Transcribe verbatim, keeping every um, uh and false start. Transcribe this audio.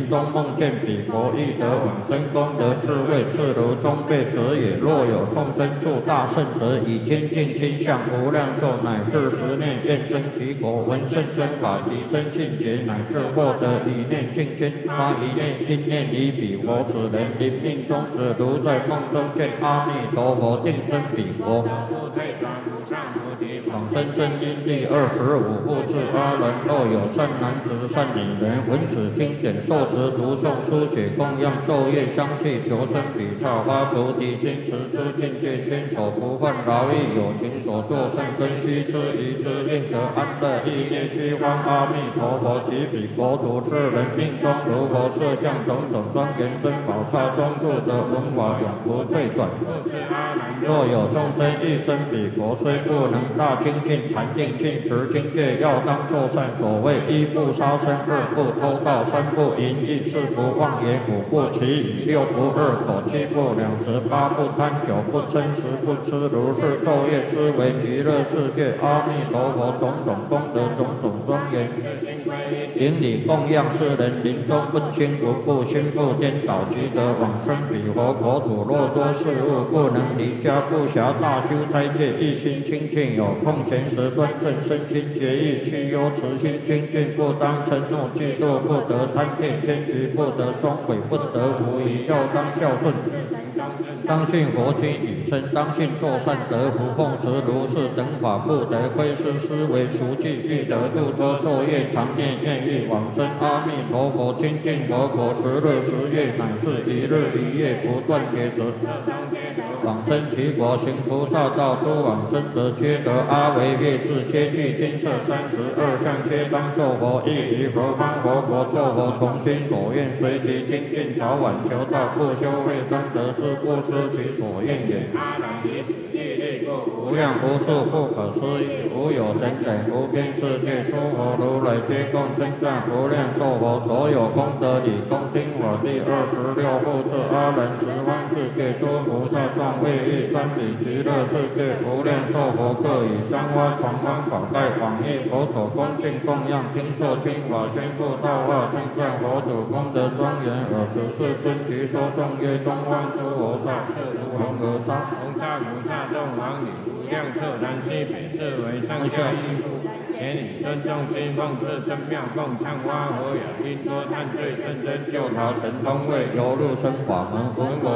临终梦见彼佛，欲得往生功德智慧，次如中辈者也。若有众生住大圣者，以清净心相无量寿，乃至十念愿生其国，闻甚深法及生信解，乃至获得一念净心，发一念心念于彼佛。此人临命终止，如在梦中见阿弥陀佛，定生彼佛。往生真因第二十五复次阿人，若有善男子善女人，闻此经典，受持读诵书写供养昼夜相继，求生彼刹，发菩提心，持之境界，坚守不犯劳役，有情所作善根须知，于之令得安乐，意念虚方阿弥陀佛及彼国土。是人命中如佛设相，种种庄严珍宝刹中入得文法，永不退转。若有众生欲生彼国，虽不能大精进禅定净持境界，要当作善。所谓一不杀生，二不偷盗，三不淫逸，四不妄言，五不绮语，六不二口，七不两舌，八不贪酒，不嗔，十不痴。如是昼夜思维极乐世界阿弥陀佛种种功德，种种庄严，顶礼供养世人，临终不轻不怖，心不颠倒，即得往生彼佛国土。若多事物不能离家，不暇大修斋戒，一心清净，有空闲时端正身心节义，去忧慈心精进，不当嗔怒嫉妒，不得贪恋偏执，不得终毁，不得无疑，要当孝顺，当信佛经语声，当信作善得福，奉持如是等法，不得亏失，思维熟记，欲得度脱昼夜常念，愿欲往生阿弥陀佛清净佛国，十日十夜乃至一日一夜不断劫者，往生其国。行菩萨道，诸往生者皆得阿惟越致，皆具金色三十二相，皆当作佛。亦于何方佛国作佛，从心所愿，随其精进，早晚求道，不修慧当得之，不失其所愿也。无量无数不可思议，无有等等无边世界，诸佛如来皆共称赞无量寿佛，所有功德理恭听我第二十六复次阿人，十方世界诸菩萨众为欲瞻彼极乐世界无量寿佛，各以香花传方宝盖往诣佛所恭敬供养，听受经法，宣布道化，称赞佛土功德庄严。尔时世尊即说颂曰：东方诸菩萨是如恒河沙，红沙菩萨众王女，无量色南西北，是为上下一夫。且你尊重心奉至真妙共唱花和雅音多叹最甚深，救他神通位，犹入生法门，闻我